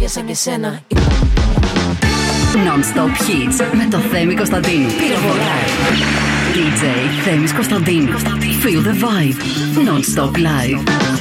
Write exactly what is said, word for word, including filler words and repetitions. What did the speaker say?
σαν και σένα. Non-stop hits με το Θέμη Κωνσταντίνου. ντι τζέι Θέμης Κωνσταντίνου. Feel the vibe. Non-stop live.